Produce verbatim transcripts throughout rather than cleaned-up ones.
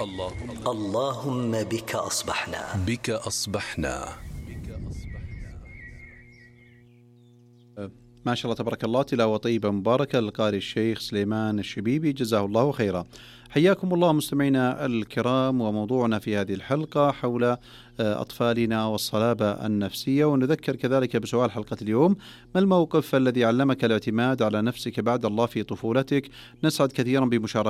اللهم اللهم بك أصبحنا بك أصبحنا. ما شاء الله تبارك الله، تلاوة طيبة مباركة للقارئ الشيخ سليمان الشبيبي جزاه الله خيرا. حياكم الله مستمعينا الكرام، وموضوعنا في هذه الحلقة حول أطفالنا والصلابة النفسية، ونذكر كذلك بسؤال حلقة اليوم: ما الموقف الذي علمك الاعتماد على نفسك بعد الله في طفولتك؟ نسعد كثيرا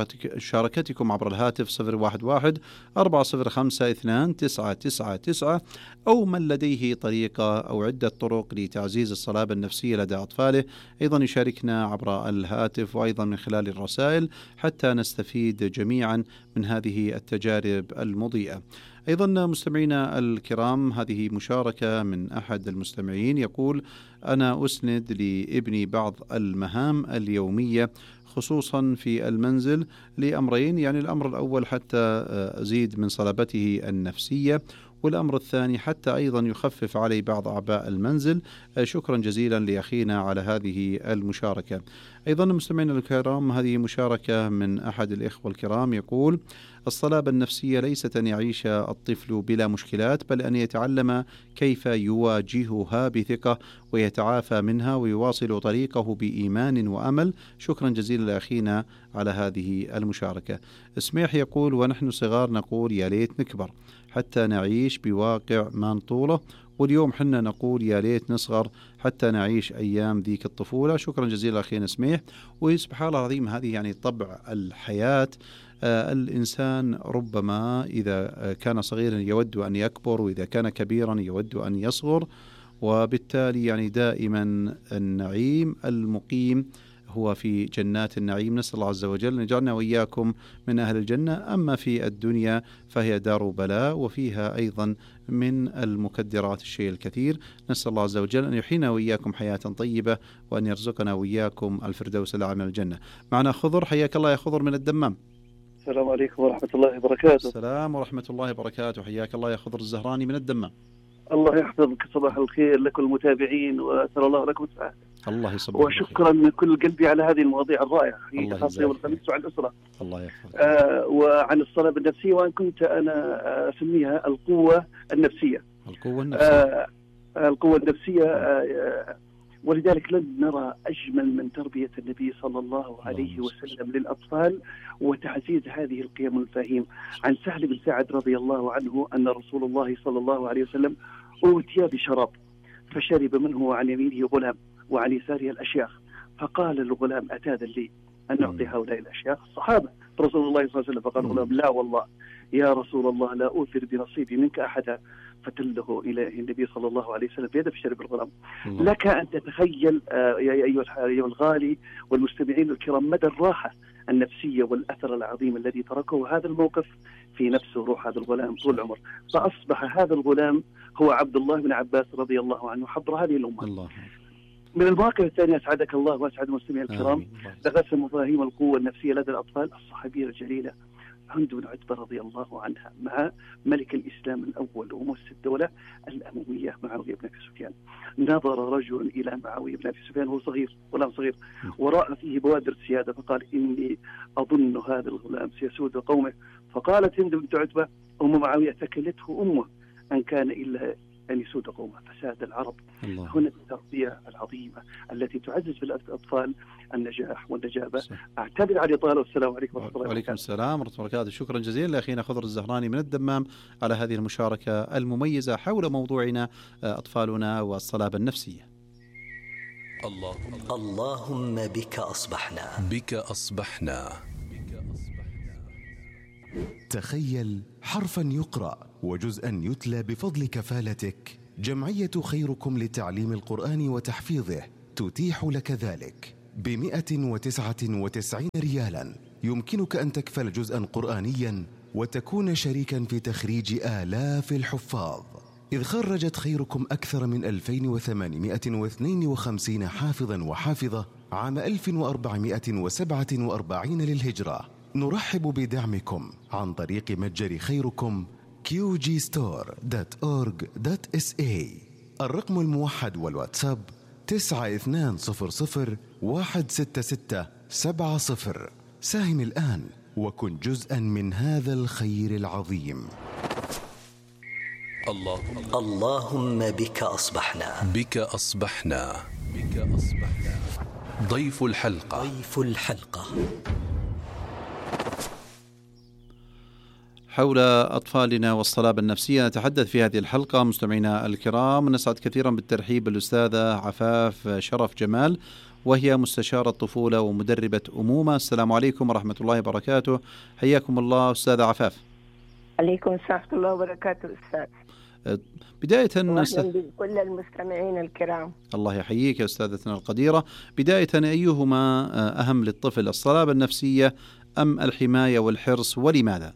بمشاركتكم عبر الهاتف صفر واحد واحد أربعة صفر خمسة اثنان تسعة تسعة تسعة، أو من لديه طريقة أو عدة طرق لتعزيز الصلابة النفسية لدى أطفاله أيضا يشاركنا عبر الهاتف وأيضا من خلال الرسائل حتى نستفيد جميعا من هذه التجارب المضيئة. أيضا مستمعينا الكرام، هذه مشاركة من أحد المستمعين يقول: أنا أسند لابني بعض المهام اليومية خصوصا في المنزل لأمرين، يعني الأمر الأول حتى أزيد من صلابته النفسية، والأمر الثاني حتى أيضا يخفف علي بعض أعباء المنزل. شكرا جزيلا لأخينا على هذه المشاركة. أيضا مستمعينا الكرام، هذه مشاركة من أحد الإخوة الكرام يقول: الصلابة النفسية ليست أن يعيش الطفل بلا مشكلات، بل أن يتعلم كيف يواجهها بثقة ويتعافى منها ويواصل طريقه بإيمان وأمل. شكرا جزيلا لأخينا على هذه المشاركة. سميح يقول: ونحن صغار نقول يا ليت نكبر حتى نعيش بواقع ما نطوله، واليوم حنا نقول يا ليت نصغر حتى نعيش أيام ذيك الطفولة. شكرا جزيلا أخينا سميح. وسبحان الله العظيم، هذه يعني طبع الحياة. آه الإنسان ربما إذا كان صغيرا يود أن يكبر، وإذا كان كبيرا يود أن يصغر، وبالتالي يعني دائما النعيم المقيم هو في جنات النعيم. نسأل الله عز وجل أن يجعلنا وإياكم من أهل الجنة. أما في الدنيا فهي دار بلاء، وفيها أيضا من المكدرات الشيء الكثير. نسأل الله عز وجل أن يحيينا وإياكم حياة طيبة، وأن يرزقنا وإياكم الفردوس الأعلى من الجنة. معنا خضر، حياك الله يا خضر من الدمام. السلام عليكم ورحمة الله وبركاته. السلام ورحمة الله وبركاته، حياك الله يا خضر الزهراني من الدمام. الله يحفظك، صباح الخير لكل المتابعين، وأسأل الله لكم السعادة. الله يصبرك. وشكرا من كل قلبي على هذه المواضيع الرائعة، خاصة يوم الخميس وعن الأسرة. الله يحفظك. آه وعن الصلابة النفسية، وأن كنت أنا أسميها القوة النفسية. القوة النفسية. آه القوة النفسية. آه ولذلك لن نرى أجمل من تربية النبي صلى الله عليه وسلم للأطفال وتعزيز هذه القيم والمفاهيم. عن سهل بن سعد رضي الله عنه أن رسول الله صلى الله عليه وسلم أوتي بشراب فشرب منه عن يمينه غلام وعن يساره الأشياخ، فقال الغلام: أتاذن لي أن أعطي هؤلاء الأشياخ الصحابة رسول الله صلى الله عليه وسلم؟ فقال الغلام: لا والله يا رسول الله، لا أوثر بنصيبي منك أحدا. فتله إلى النبي صلى الله عليه وسلم بيده فشرب الغلام. لك أن تتخيل آه يا أيها الغالي والمستمعين الكرام مدى الراحة النفسية والأثر العظيم الذي تركه هذا الموقف في نفس روح هذا الغلام طول العمر. فأصبح هذا الغلام هو عبد الله بن عباس رضي الله عنه، حبر هذه الأمة. الله. من المواقف الثانية، أسعدك الله وأسعد المستمعين الكرام، لغسل مفاهيم القوة النفسية لدى الأطفال، الصحابية الجليلة هند بن عتبة رضي الله عنها مع ملك الإسلام الأول ومؤسس الدولة الأموية معاوية بن أبي سفيان. نظر رجل إلى معاوية بن أبي سفيان وهو صغير، غلام صغير، ورأى فيه بوادر السيادة، فقال: إني أظن هذا الغلام سيسود قومه. فقالت هند بنت عتبة أم معاوية: ثكلته أمه أن كان إلا أن يسود قومه فساد العرب. الله. هنا التربية العظيمة التي تعزز في الأطفال النجاح والنجابة. أعتذر على الإطالة، والسلام عليكم ورحمة الله وبركاته. وعليكم السلام ورحمة الله وبركاته. شكرا جزيلا لأخينا خضر الزهراني من الدمام على هذه المشاركة المميزة حول موضوعنا أطفالنا والصلابة النفسية. اللهم اللهم بك أصبحنا بك أصبحنا. تخيل حرفا يقرأ وجزءا يتلى بفضل كفالتك. جمعية خيركم لتعليم القرآن وتحفيظه تتيح لك ذلك بمئة وتسعة وتسعين ريالا. يمكنك أن تكفل جزءا قرآنيا وتكون شريكا في تخريج آلاف الحفاظ، إذ خرجت خيركم أكثر من ألفين وثمانمئة واثنين وخمسين حافظا وحافظة عام ألف وأربعمئة وسبعة وأربعين للهجرة. نرحب بدعمكم عن طريق متجر خيركم كيو جي ستور دوت أورج دوت إس إيه. الرقم الموحد والواتساب تسعة اثنان صفر صفر واحد ستة ستة سبعة صفر. ساهم الآن وكن جزءا من هذا الخير العظيم. اللهم اللهم بك أصبحنا بك أصبحنا بك أصبحنا ضيف الحلقة ضيف الحلقة حول أطفالنا والصلابة النفسية نتحدث في هذه الحلقة. مستمعينا الكرام، نسعد كثيرا بالترحيب بالأستاذة عفاف شرف جمال، وهي مستشارة طفولة ومدربة أمومة. السلام عليكم ورحمة الله وبركاته، حياكم الله أستاذة عفاف. عليكم السلام ورحمة الله وبركاته أستاذ. بداية نست... بكل المستمعين الكرام. الله يحييك يا أستاذتنا القديرة. بداية، أيهما أهم للطفل، الصلابة النفسية أم الحماية والحرص، ولماذا؟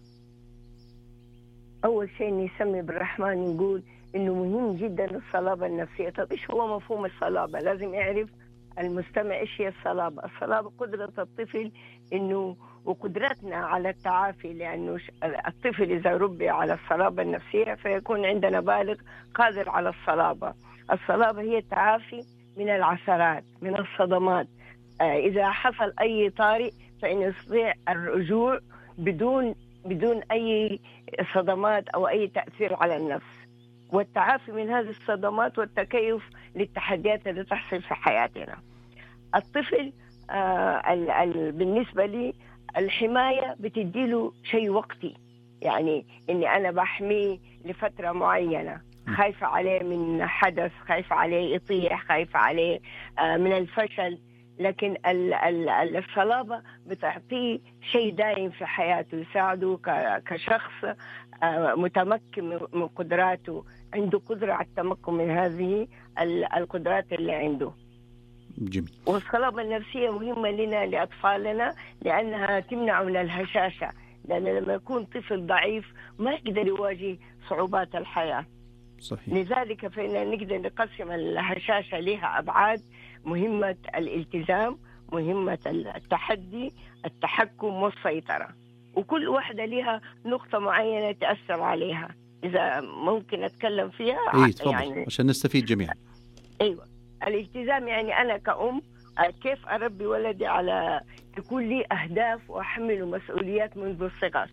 أول شيء نسمي بالرحمن نقول إنه مهم جدا الصلابة النفسية. طب إيش هو مفهوم الصلابة؟ لازم يعرف المستمع إيش هي الصلابة. الصلابة قدرة الطفل إنه وقدرتنا على التعافي، لأنه الطفل إذا ربي على الصلابة النفسية فيكون عندنا بالغ قادر على الصلابة. الصلابة هي التعافي من العثرات، من الصدمات. إذا حصل أي طارئ فإن يستطيع الرجوع بدون بدون أي صدمات أو أي تأثير على النفس، والتعافي من هذه الصدمات والتكيف للتحديات التي تحصل في حياتنا. الطفل آه ال ال بالنسبة لي الحماية بتديله شيء وقتي، يعني إني أنا بحميه لفترة معينة، خايفة عليه من حدث، خايفة عليه يطيح، خايفة عليه آه من الفشل. لكن الصلابة بتعطيه شيء دائم في حياته، يساعده كشخص متمكن من قدراته، عنده قدرة على التمكن من هذه القدرات اللي عنده. جميل. والصلابة النفسية مهمة لنا لأطفالنا لأنها تمنع من الهشاشة، لأن لما يكون طفل ضعيف ما يقدر يواجه صعوبات الحياة. صحيح. لذلك فإننا نقدر نقسم الهشاشة لها أبعاد: مهمة الالتزام، مهمة التحدي، التحكم والسيطرة، وكل واحدة لها نقطة معينة تأثر عليها. إذا ممكن أتكلم فيها. إيه تفضل، يعني عشان نستفيد جميعا. أيوة، الالتزام يعني أنا كأم كيف أربي ولدي على يكون لي أهداف وأحمله مسؤوليات منذ الصغر.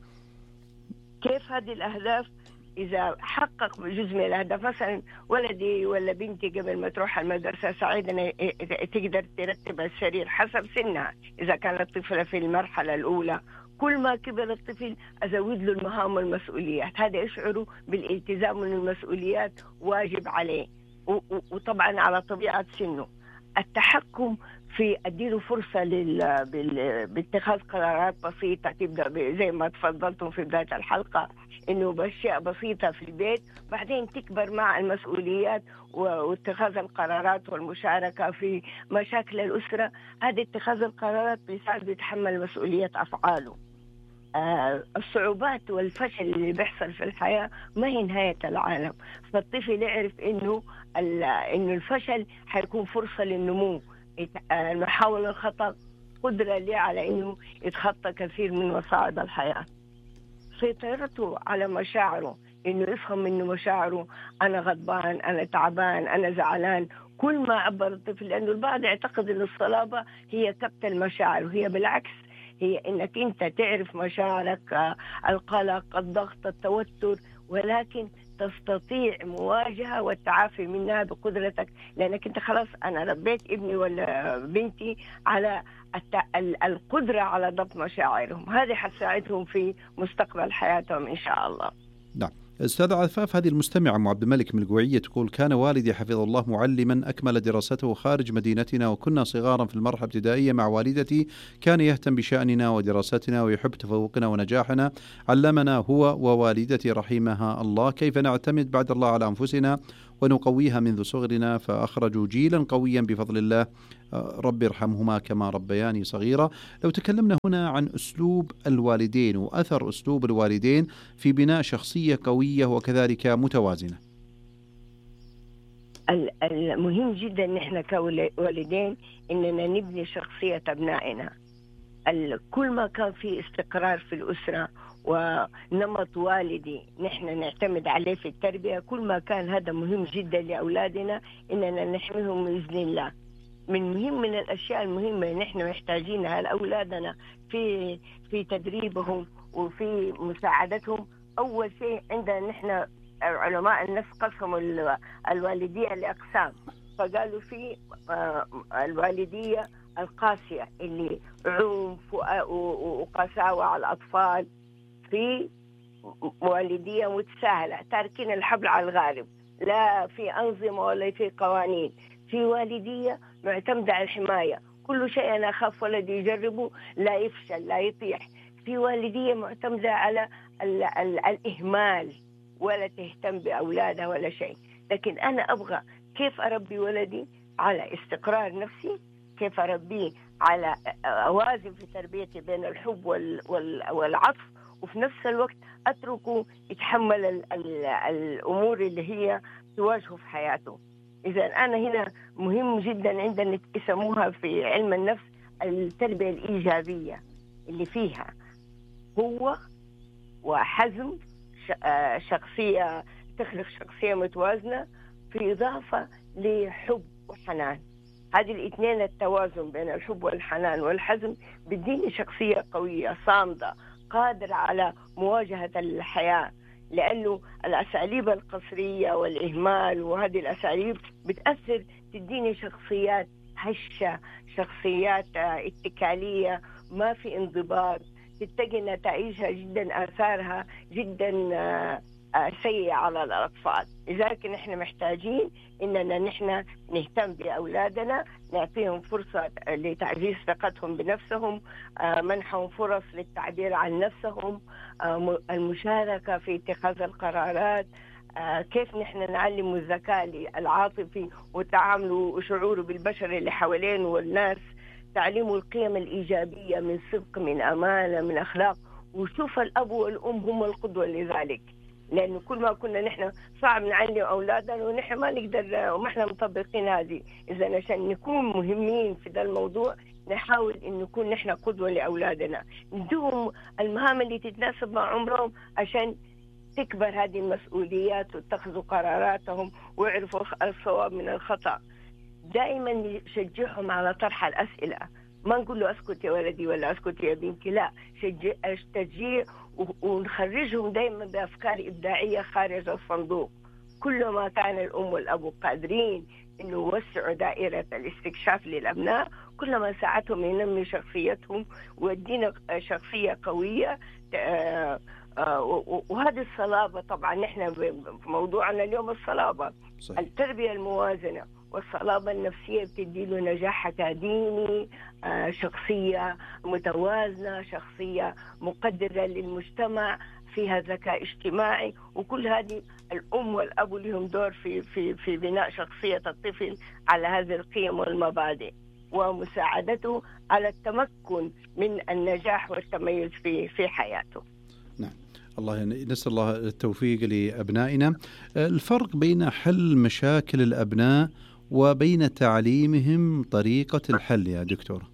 كيف هذه الأهداف إذا حقق جزء من الأهداف، مثلا ولدي ولا بنتي قبل ما تروح المدرسة ساعدنا تقدر ترتب السرير حسب سنها. إذا كانت طفلة في المرحلة الأولى، كل ما كبر الطفل أزود له المهام والمسؤوليات، هذا يشعره بالالتزام من المسؤوليات واجب عليه، وطبعا على طبيعة سنه. التحكم في أديله فرصة لل... بال... باتخاذ قرارات بسيطة، تبدأ زي ما تفضلتم في بداية الحلقة إنه بأشياء بسيطة في البيت، بعدين تكبر مع المسؤوليات واتخاذ القرارات والمشاركة في مشاكل الأسرة. هذه اتخاذ القرارات بيساعد يتحمل مسؤولية أفعاله. آه الصعوبات والفشل اللي بيحصل في الحياة ما هي نهاية العالم، فالطفل يعرف إنه إنه الفشل حيكون فرصة للنمو. المحاولة الخطأ قدرة لي على إنه يتخطى كثير من مصاعب الحياة. سيطرته على مشاعره، إنه يفهم إنه مشاعره أنا غضبان، أنا تعبان، أنا زعلان. كل ما عبر الطفل، لأنه البعض يعتقد إن الصلابة هي كبت المشاعر، وهي بالعكس، هي إنك أنت تعرف مشاعرك، القلق، الضغط، التوتر، ولكن تستطيع مواجهة والتعافي منها بقدرتك، لأنك أنت خلاص أنا ربيت ابني ولا بنتي على القدرة على ضبط مشاعرهم. هذه حتساعدهم في مستقبل حياتهم إن شاء الله. نعم. أستاذ عفاف، هذه المستمعة أم عبد الملك من القوية تقول: كان والدي حفظه الله معلما، أكمل دراسته خارج مدينتنا، وكنا صغارا في المرحلة الابتدائية مع والدتي، كان يهتم بشأننا ودراستنا ويحب تفوقنا ونجاحنا، علمنا هو ووالدتي رحمها الله كيف نعتمد بعد الله على أنفسنا ونقويها منذ صغرنا، فأخرجوا جيلا قويا بفضل الله، رب ارحمهما كما ربياني صغيرة. لو تكلمنا هنا عن أسلوب الوالدين وأثر أسلوب الوالدين في بناء شخصية قوية وكذلك متوازنة. المهم جدا نحن كوالدين إننا نبني شخصية أبنائنا. كل ما كان في استقرار في الأسرة ونمط والدي نحن نعتمد عليه في التربية، كل ما كان هذا مهم جدا لأولادنا، إننا نحميهم بإذن الله من مهم من الأشياء المهمة اللي نحن محتاجينها لأولادنا في في تدريبهم وفي مساعدتهم. أول شيء عندنا نحن علماء النفس قسموا الوالدية لأقسام، فقالوا في الوالدية القاسية اللي عنف وقساوة على الأطفال، في والدية متساهلة تاركين الحبل على الغارب، لا في أنظمة ولا في قوانين، في والدية معتمدة على الحماية، كل شيء أنا أخاف ولدي يجربه لا يفشل لا يطيح، في والدية معتمدة على ال ال الإهمال ولا تهتم بأولادها ولا شيء. لكن أنا أبغى كيف أربي ولدي على استقرار نفسي، كيف أربيه على أوازن في تربيتي بين الحب وال وال والعطف، وفي نفس الوقت أتركه يتحمل ال ال الأمور اللي هي تواجهه في حياته. إذا أنا هنا مهم جدا عندنا يسموها في علم النفس التربية الإيجابية، اللي فيها هو وحزم شخصية تخلق شخصية متوازنة، في إضافة لحب وحنان. هذه الاثنين التوازن بين الحب والحنان والحزم بديني شخصية قوية صامدة قادرة على مواجهة الحياة، لأنه الأساليب القصرية والإهمال وهذه الأساليب بتأثر تديني شخصيات هشة، شخصيات اتكالية ما في انضباط، تتجه نتائجها جدا آثارها جدا سيئة على الأطفال. لذلك نحن محتاجين إننا نحن نهتم بأولادنا، نعطيهم فرصة لتعزيز ثقتهم بنفسهم، منحهم فرص للتعبير عن نفسهم، المشاركة في اتخاذ القرارات، كيف نحن نعلم الذكاء العاطفي وتعامله وشعوره بالبشر اللي حوالينه والناس، تعليم القيم الإيجابية من صدق من أمانة من أخلاق. وشوف الأب والأم هم القدوة لذلك، لأنه كل ما كنا نحن صعب نعلم أولادنا ونحن ما نقدر وما احنا مطبقين هذه. إذا عشان نكون مهمين في ذا الموضوع نحاول إن نكون نحن قدوة لأولادنا، ندوهم المهام اللي تتناسب مع عمرهم عشان تكبر هذه المسؤوليات واتخذوا قراراتهم ويعرفوا الصواب من الخطأ. دائما نشجعهم على طرح الأسئلة، ما نقول له أسكت يا ولدي ولا أسكت يا بنتي، لا، تشجيع ونخرجهم دائما بأفكار إبداعية خارج الصندوق. كلما كان الأم والأب قادرين إنه يوسعوا دائرة الاستكشاف للأبناء، كلما ساعدهم ينمي شخصيتهم ويدينا شخصية قوية. وهذه الصلابة طبعا نحن في موضوعنا اليوم الصلابة صحيح. التربية الموازنة والصلابة النفسية بتدي له نجاح أكاديمي، شخصية متوازنة، شخصية مقدرة للمجتمع، فيها ذكاء اجتماعي. وكل هذه الأم والأب لهم دور في في في بناء شخصية الطفل على هذه القيم والمبادئ ومساعدته على التمكن من النجاح والتميز في في حياته. نعم، الله نسأل الله التوفيق لأبنائنا. الفرق بين حل مشاكل الأبناء وبين تعليمهم طريقة الحل يا دكتور.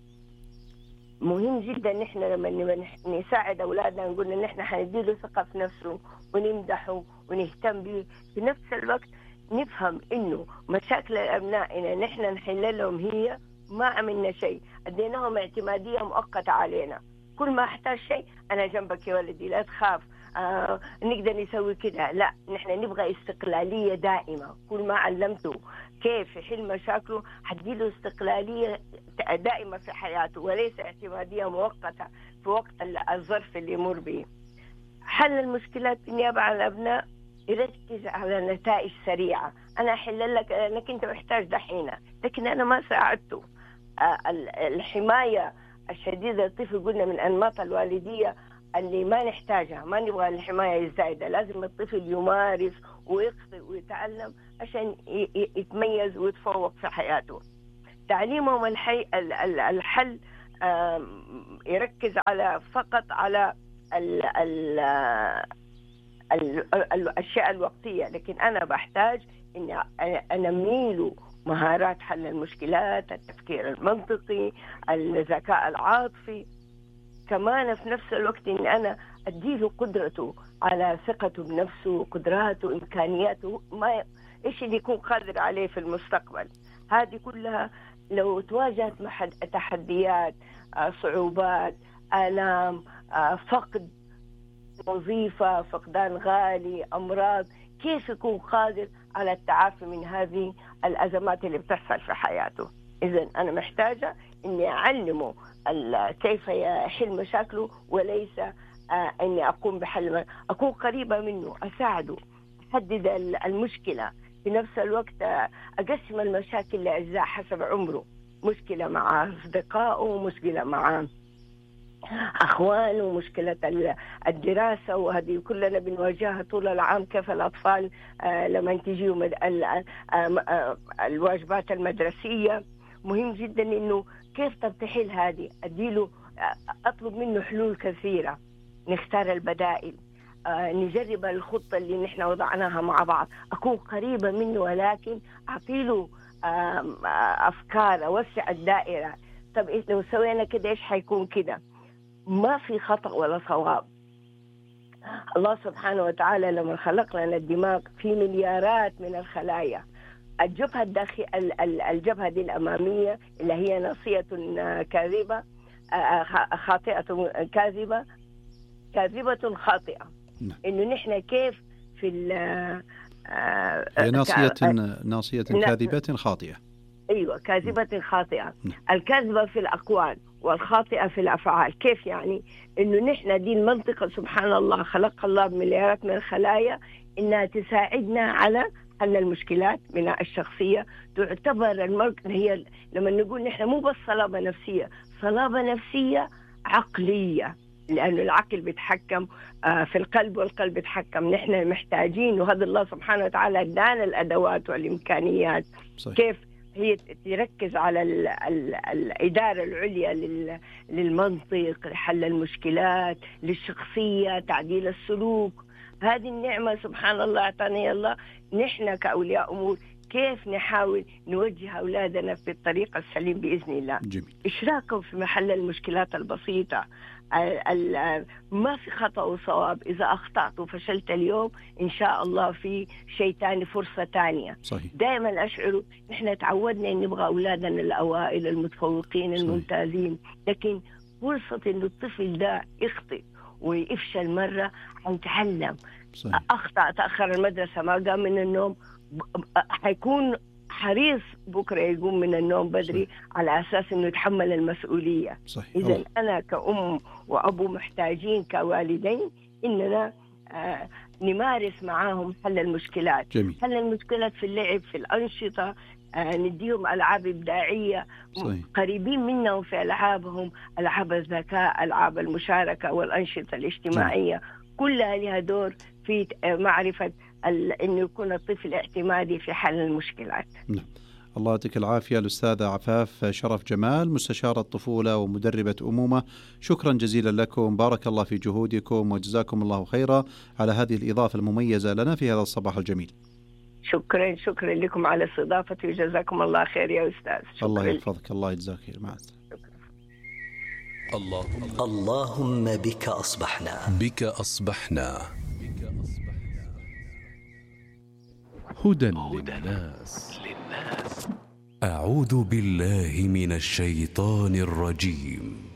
مهم جدا نحن لما نساعد أولادنا نقول إن نحن حنديله ثقة في نفسه ونمدحه ونهتم به، في نفس الوقت نفهم إنه مشاكل الأبناء إن نحن نحل لهم هي ما عملنا شيء، اديناهم اعتمادية مؤقتة علينا. كل ما احتاج شيء أنا جنبك يا ولدي لا تخاف، آه نقدر نسوي كده، لا، نحن نبغى استقلالية دائمة. كل ما علمته كيف يحل مشاكله حديله استقلالية دائمة في حياته وليس اعتمادية مؤقتة في وقت الظرف اللي يمر به. حل المشكلات بالنيابة عن الأبناء يركز على نتائج سريعة. أنا أحل لك لأنك أنت محتاج دحين، لكن أنا ما ساعدته. آه الحماية الشديدة الطفل قلنا من أنماط الوالدية اللي ما نحتاجها، ما نبغى الحماية الزايدة. لازم الطفل يمارس ويخطئ ويتعلم عشان يتميز ويتفوق في حياته. تعليمهم الحي الحل يركز على فقط على ال ال ال الأشياء الوقتية، لكن أنا بحتاج إني أنمي له مهارات حل المشكلات، التفكير المنطقي، الذكاء العاطفي. كمان في نفس الوقت إن أنا أديله قدرته على ثقته بنفسه، قدراته، إمكانياته، ما إيش اللي يكون قادر عليه في المستقبل. هذه كلها لو تواجهت مع تحديات، صعوبات، آلام، فقد وظيفة، فقدان غالي، أمراض، كيف يكون قادر على التعافي من هذه الأزمات اللي بتحصل في حياته؟ إذن أنا محتاجة إني أعلمه كيف يحل مشاكله، وليس إني أقوم بحل، أكون قريبة منه، أساعده، أحدد المشكلة، في نفس الوقت أقسم المشاكل لأجزاء حسب عمره، مشكلة مع أصدقائه، مشكلة مع أخوانه، مشكلة الدراسة، وهذه كلنا بنواجهها طول العام. كيف الأطفال لما تجيهم الواجبات المدرسية، مهم جدا إنه كيف تبتحل هذه، أديله، أطلب منه حلول كثيرة، نختار البدائل، نجرب الخطة اللي نحن وضعناها مع بعض، أكون قريبة منه، ولكن أعطيله أفكار، أوسع الدائرة. طب إيه لو سوينا كده إيش حيكون كده؟ ما في خطأ ولا صواب. الله سبحانه وتعالى لما خلق لنا الدماغ في مليارات من الخلايا، الجبهة الداخل الجبهة دي الأمامية اللي هي ناصية كاذبة، خاطئة كاذبة، كاذبة خاطئة. إنه نحن كيف في ال هي ناصية ناصية كاذبة خاطئة. أيوة، كاذبة خاطئة. الكاذبة في الأقوال والخاطئة في الأفعال. كيف يعني؟ إنه نحن دي المنطقة سبحان الله خلق الله بمليارات من الخلايا إنها تساعدنا على حل المشكلات من الشخصية. تعتبر المركز هي لما نقول نحن مو بس صلابة نفسية، صلابة نفسية عقلية، لأنه العقل بيتحكم في القلب والقلب بيتحكم. نحن محتاجين، وهذا الله سبحانه وتعالى ادانا الأدوات والإمكانيات. صحيح. كيف هي تركز على ال ال الإدارة العليا للمنطق، لحل المشكلات، للشخصية، تعديل السلوك. هذه النعمة سبحان الله أعطاني الله. نحن كأولياء أمور كيف نحاول نوجه أولادنا في الطريق السليم بإذن الله. جميل. إشراكهم في محل المشكلات البسيطة. ما في خطأ وصواب. إذا أخطأت وفشلت اليوم إن شاء الله في شيء تاني، فرصة تانية. صحيح. دائما أشعر نحن تعودنا أن نبغى أولادنا الأوائل المتفوقين الممتازين، لكن فرصة أن الطفل ده يخطئ ويفشل مرة هيتعلم. صحيح. أخطأ، تأخر المدرسة، ما قام من النوم، حيكون حريص بكرة يقوم من النوم بدري. صحيح. على أساس أنه يتحمل المسؤولية. إذن أنا كأم وأبو محتاجين كوالدين إننا آه نمارس معاهم حل المشكلات. جميل. حل المشكلات في اللعب، في الأنشطة، آه نديهم ألعاب إبداعية. صحيح. قريبين منهم في ألعابهم، ألعاب الذكاء، ألعاب المشاركة والأنشطة الاجتماعية. جميل. كلها لها دور في معرفة إنه يكون الطفل اعتمادي في حل المشكلات. نعم. الله يعطيك العافية الأستاذة عفاف شرف جمال، مستشارة طفولة ومدربة أمومة. شكرا جزيلا لكم، بارك الله في جهودكم وجزاكم الله خيرا على هذه الإضافة المميزة لنا في هذا الصباح الجميل. شكرا شكرا لكم على استضافتي وجزاكم الله خير يا أستاذ. الله يحفظك، الله يجزاك خير. مع السلامة. اللهم اللهم بك أصبحنا بك أصبحنا هدى للناس. أعوذ بالله من الشيطان الرجيم.